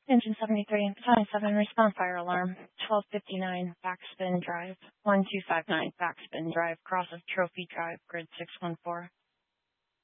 Engine 73, Battalion 7, response fire alarm, 1259, backspin drive, 1259, backspin drive, cross of Trophy Drive, grid 614.